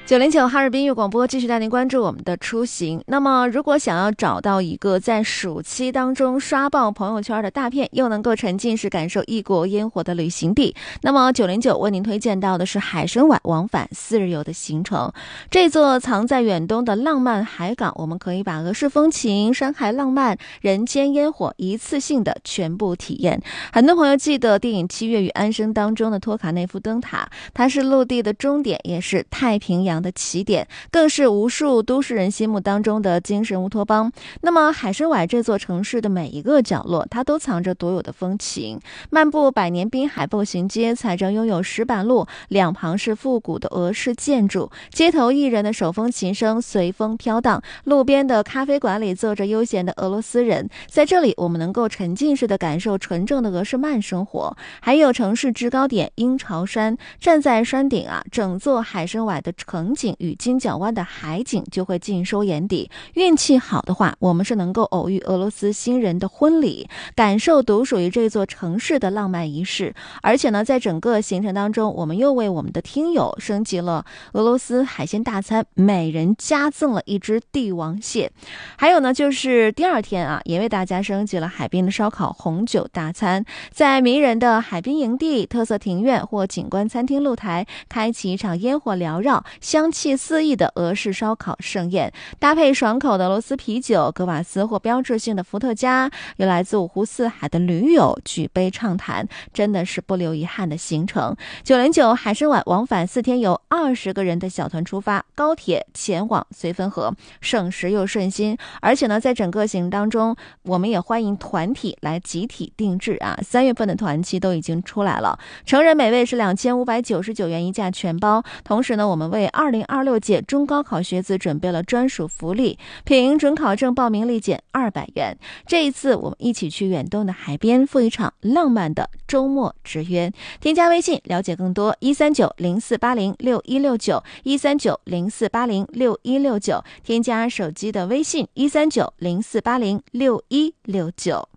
909哈尔滨音乐广播继续带您关注我们的出行。那么如果想要找到一个在暑期当中刷爆朋友圈的大片，又能够沉浸式感受异国烟火的旅行地，那么909为您推荐到的是海参崴往返4日游的行程。这座藏在远东的浪漫海港，我们可以把俄式风情、山海浪漫、人间烟火一次性的全部体验。很多朋友记得电影《七月与安生》当中的托卡内夫灯塔，它是陆地的终点，也是太平洋的起点，更是无数都市人心目当中的精神乌托邦。那么海参崴这座城市的每一个角落，它都藏着独有的风情。漫步百年滨海步行街，踩着拥有石板路，两旁是复古的俄式建筑，街头艺人的手风琴声随风飘荡，路边的咖啡馆里坐着悠闲的俄罗斯人。在这里，我们能够沉浸式的感受纯正的俄式慢生活。还有城市制高点鹰巢山，站在山顶整座海参崴的城景与金角湾的海景就会尽收眼底。运气好的话，我们是能够偶遇俄罗斯新人的婚礼，感受独属于这座城市的浪漫仪式。而且呢，在整个行程当中，我们又为我们的听友升级了俄罗斯海鲜大餐，每人加赠了一只帝王蟹。还有呢，就是第二天也为大家升级了海滨的烧烤红酒大餐，在迷人的海滨营地、特色庭院或景观餐厅露台，开启一场烟火缭绕、香气四溢的俄式烧烤盛宴，搭配爽口的俄罗斯啤酒、格瓦斯或标志性的伏特加，有来自五湖四海的驴友举杯畅谈，真的是不留遗憾的行程。909海参崴往返4天游，20个人的小团出发，高铁前往绥芬河，省时又顺心。而且呢，在整个行程当中，我们也欢迎团体来集体定制3月份的团期都已经出来了，成人每位是2599元一价全包。同时呢，我们为2026届中高考学子准备了专属福利，凭准考证报名立减200元。这一次我们一起去远东的海边，赴一场浪漫的周末之约。添加微信了解更多13904806169，13904806169，添加手机的微信13904806169。